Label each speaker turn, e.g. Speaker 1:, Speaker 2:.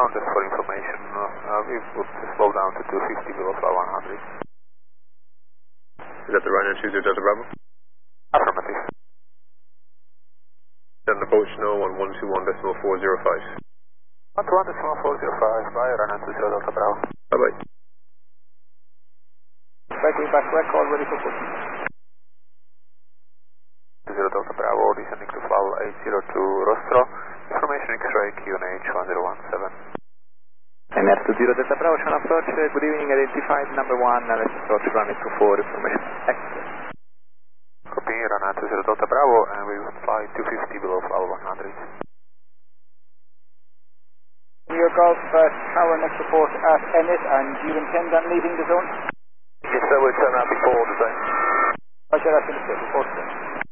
Speaker 1: down just for information. We would slow down to 250 below flight 100.
Speaker 2: Is that the Ryanair 20 Delta Bravo?
Speaker 1: Affirmative.
Speaker 2: Then approach now on 121.405.
Speaker 1: 121.405 by Ryanair 20 Delta Bravo.
Speaker 2: Bye bye.
Speaker 3: Taking back record, ready for booking.
Speaker 1: 20 Delta Bravo, descending to FAL 802 Rostro. Information X-ray QNH 1017.
Speaker 3: NR 20 Delta Bravo, channel approach, good evening, identified number 1, let's approach runway 24, information X-ray.
Speaker 1: Copy, Ryanair 20 Delta Bravo, and we will fly 250 below FAL 100.
Speaker 3: Your Golf Tower next report at Ennis, and do you intend on leaving the zone?
Speaker 1: Yes sir, we'll turn out before today.
Speaker 3: Roger, that's in the report.